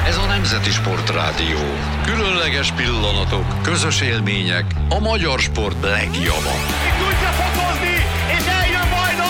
Ez a Nemzeti Sportrádió. Különleges pillanatok, közös élmények, a magyar sport legjava. Tudja fokozni